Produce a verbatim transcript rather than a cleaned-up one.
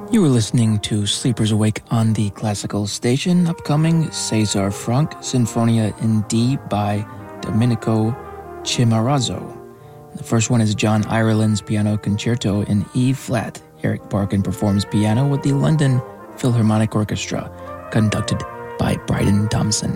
You were listening to Sleepers Awake on the Classical Station. Upcoming, Cesar Franck, Sinfonia in D by Domenico Cimarazzo. The first one is John Ireland's Piano Concerto in E-flat. Eric Barkin performs piano with the London Philharmonic Orchestra, conducted by Bryden Thompson.